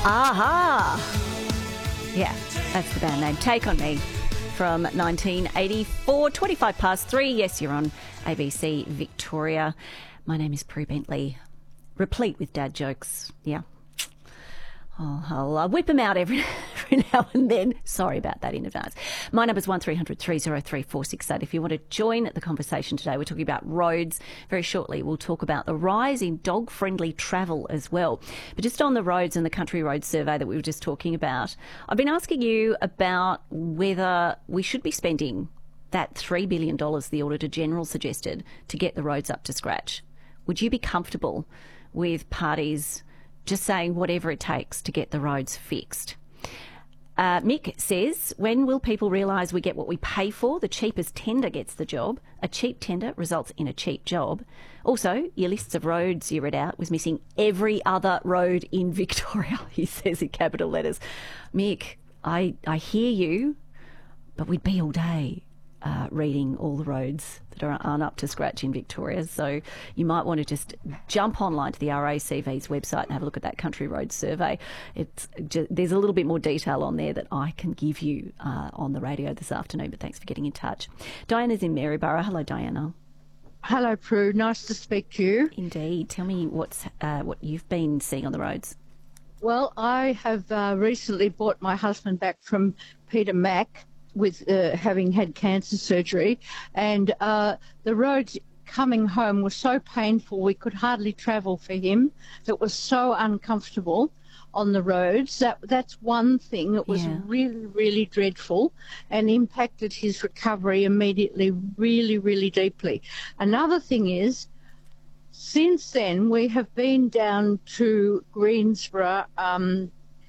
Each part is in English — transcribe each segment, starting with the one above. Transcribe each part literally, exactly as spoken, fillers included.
Aha! Yeah, that's the band name. Take On Me from nineteen eighty-four, twenty-five past three. Yes, you're on A B C Victoria. My name is Prue Bentley, replete with dad jokes. Yeah. Oh, I'll uh, whip them out every, every now and then. Sorry about that in advance. My number's one three hundred three oh three four six eight. If you want to join the conversation today, we're talking about roads. Very shortly, we'll talk about the rise in dog-friendly travel as well. But just on the roads and the country road survey that we were just talking about, I've been asking you about whether we should be spending that three billion dollars the Auditor General suggested to get the roads up to scratch. Would you be comfortable with parties just saying whatever it takes to get the roads fixed? Uh, Mick says, when will people realise we get what we pay for? The cheapest tender gets the job. A cheap tender results in a cheap job. Also, your lists of roads you read out was missing every other road in Victoria, he says in capital letters. Mick, I, I hear you, but we'd be all day Uh, reading all the roads that are, aren't up to scratch in Victoria. So you might want to just jump online to the R A C V's website and have a look at that country road survey. It's just, there's a little bit more detail on there that I can give you uh, on the radio this afternoon, but thanks for getting in touch. Diana's in Maryborough. Hello, Diana. Hello, Prue. Nice to speak to you. Indeed. Tell me what's uh, what you've been seeing on the roads. Well, I have uh, recently brought my husband back from Peter Mac with uh, having had cancer surgery, and uh, the roads coming home were so painful we could hardly travel for him. It was so uncomfortable on the roads. That that's one thing that was Yeah. really, really dreadful and impacted his recovery immediately really, really deeply. Another thing is, since then we have been down to Greensborough um,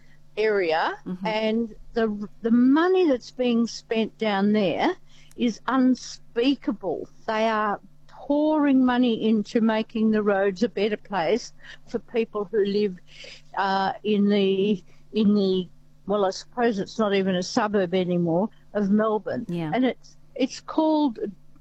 area, mm-hmm. and the the money that's being spent down there is unspeakable. They are pouring money into making the roads a better place for people who live uh, in the in the well, I suppose it's not even a suburb anymore of Melbourne. Yeah. And it's it's called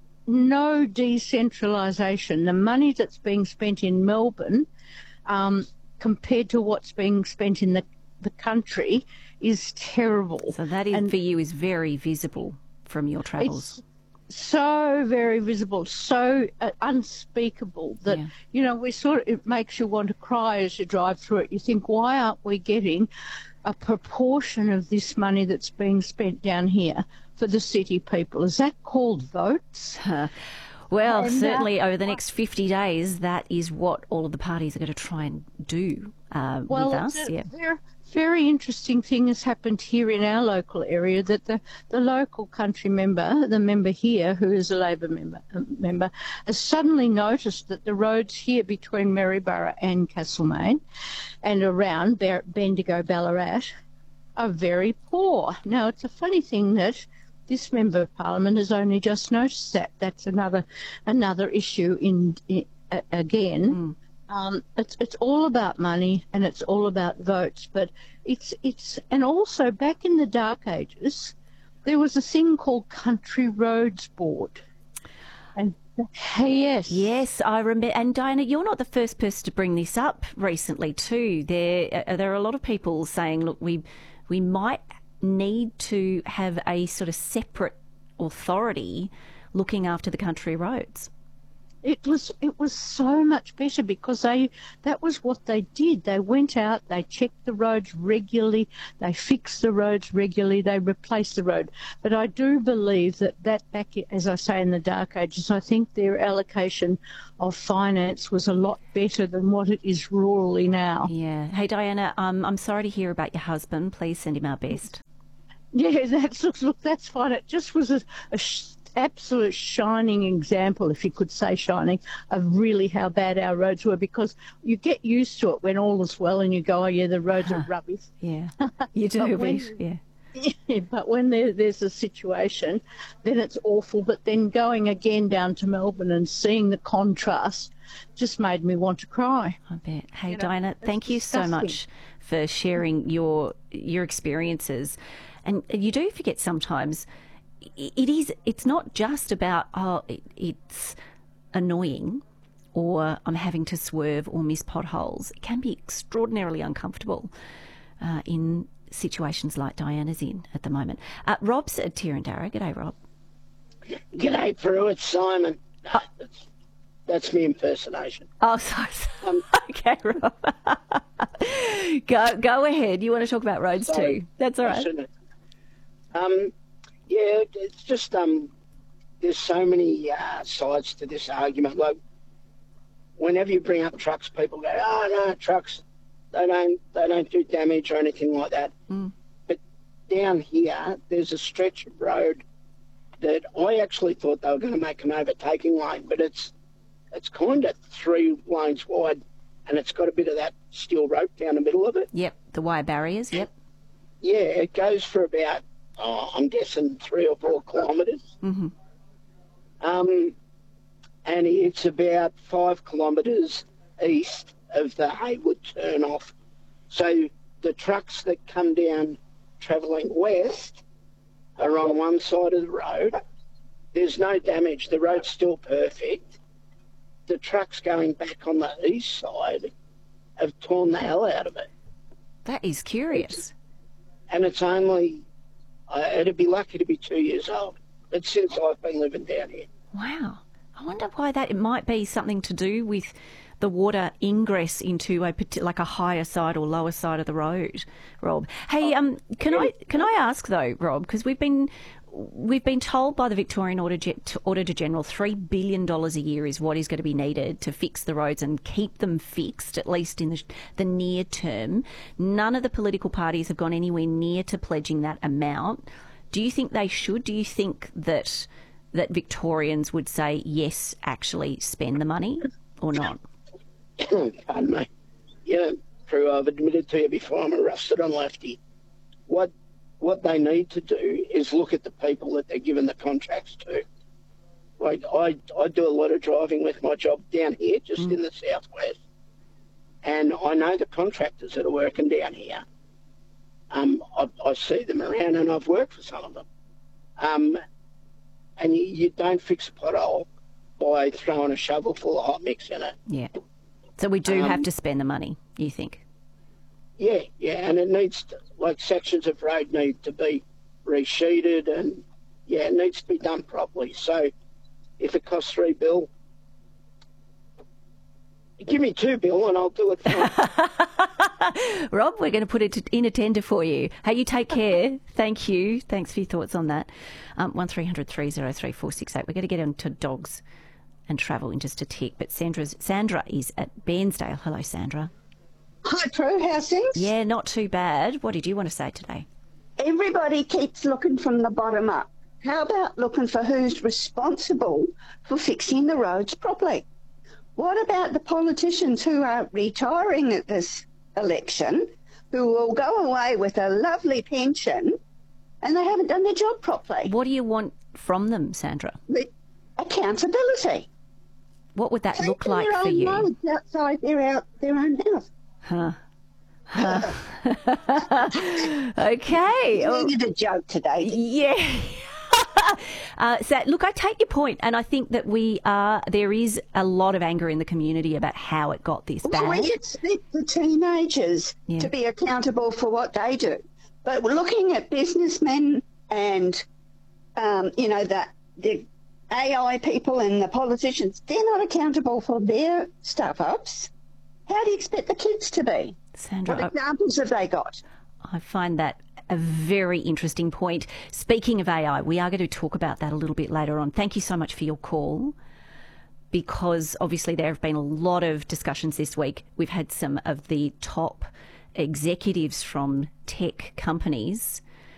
no decentralisation. The money that's being spent in Melbourne, um, compared to what's being spent in the the country, is terrible. So that is, and for you, is very visible from your travels. It's so very visible, so uh, unspeakable that, Yeah. you know, we sort of, it makes you want to cry as you drive through it. You think, why aren't we getting a proportion of this money that's being spent down here for the city people? Is that called votes? Uh, well, And, uh, certainly over the next fifty days, that is what all of the parties are going to try and do uh, Well, with us. it's a Yeah. very, very interesting thing has happened here in our local area, that the, the local country member, the member here, who is a Labor member, uh, member, has suddenly noticed that the roads here between Maryborough and Castlemaine and around Ber- Bendigo, Ballarat, are very poor. Now, it's a funny thing that this Member of Parliament has only just noticed that. That's another another issue in, in uh, again. Mm. Um, it's it's all about money and it's all about votes, but it's it's and also back in the dark ages, there was a thing called Country Roads Board, and yes, Yes, I remember. And Diana, you're not the first person to bring this up recently too. There, uh, there are a lot of people saying, look, we we might need to have a sort of separate authority looking after the country roads. It was it was so much better because they that was what they did. They went out, they checked the roads regularly, they fixed the roads regularly, they replaced the road. But I do believe that that back, as I say, in the dark ages, I think their allocation of finance was a lot better than what it is rurally now. Yeah. Hey, Diana, um, I'm sorry to hear about your husband. Please send him our best. Yeah, that's look, look that's fine. It just was a, a sh- absolute shining example, if you could say shining, of really how bad our roads were, because you get used to it when all is well and you go, oh yeah, the roads are rubbish. Yeah, you do. But but when- yeah. Yeah, but when there, there's a situation, then it's awful. But then going again down to Melbourne and seeing the contrast just made me want to cry. I bet. Hey, You know, Diana, it's thank you so disgusting. much for sharing your your experiences. And you do forget sometimes it is. It's not just about oh, it, it's annoying, or I'm having to swerve or miss potholes. It can be extraordinarily uncomfortable uh, in situations like Diana's in at the moment. Uh, Rob's at Tirrandara. G'day, Rob. G'day, Prue. It's Simon. No, oh. that's, that's me impersonation. Oh, sorry. Um, okay, Rob. go go ahead. You want to talk about roads sorry, too? That's all right. Um, yeah, it's just um, there's so many uh, sides to this argument. Like, whenever you bring up trucks, people go, "Oh no, trucks, they don't they don't do damage or anything like that." Mm. But down here, there's a stretch of road that I actually thought they were going to make an overtaking lane, but it's it's kind of three lanes wide, and it's got a bit of that steel rope down the middle of it. Yep, the wire barriers, yep. Yeah, it goes for about, oh, I'm guessing three or four kilometres. Mm-hmm. Um, and it's about five kilometres east of the Haywood turn-off. So the trucks that come down travelling west are on one side of the road. There's no damage. The road's still perfect. The trucks going back on the east side have torn the hell out of it. That is curious. It's, and it's only, uh, it'd be lucky to be two years old. But since I've been living down here. Wow. I wonder why that, it might be something to do with the water ingress into a like a higher side or lower side of the road, Rob. Hey, um, can I can I ask though, Rob, because we've been we've been told by the Victorian Auditor General three billion dollars a year is what is going to be needed to fix the roads and keep them fixed, at least in the, the near term. None of the political parties have gone anywhere near to pledging that amount. Do you think they should? Do you think that that Victorians would say yes, actually spend the money, or not? Pardon me. Yeah, Prue, I've admitted to you before I'm a rusted on lefty. What what they need to do is look at the people that they're giving the contracts to. Like, I, I do a lot of driving with my job down here, just mm. in the southwest, and I know the contractors that are working down here. Um, I, I see them around, and I've worked for some of them. Um, and you, you don't fix a pothole by throwing a shovel full of hot mix in it. Yeah. So we do um, have to spend the money, you think? Yeah, yeah, and it needs to, like, sections of road need to be resheeted, and yeah, it needs to be done properly. So if it costs three bill, give me two bill and I'll do it for Rob, we're going to put it in a tender for you. Hey, you take care. Thank you. Thanks for your thoughts on that. Um, one three hundred three oh three four six eight. We're going to get into dogs and travel in just a tick. But Sandra's, Sandra is at Bairnsdale. Hello, Sandra. Hi, Prue. How's things? Yeah, not too bad. What did you want to say today? Everybody keeps looking from the bottom up. How about looking for who's responsible for fixing the roads properly? What about the politicians who are retiring at this election, who will go away with a lovely pension, and they haven't done their job properly? What do you want from them, Sandra? The accountability. What would that Take look like their for own you? roads outside their, out, their own house. Huh. Huh. Okay. I needed a joke today. Yeah. uh, so, look, I take your point, and I think that we are. There is a lot of anger in the community about how it got this bad. Well, we expect the teenagers yeah. to be accountable for what they do, but we're looking at businessmen and, um, you know, the the A I people and the politicians. They're not accountable for their stuff-ups. How do you expect the kids to be? Sandra, what examples have they got? I find that a very interesting point. Speaking of A I, we are going to talk about that a little bit later on. Thank you so much for your call, because obviously there have been a lot of discussions this week. We've had some of the top executives from tech companies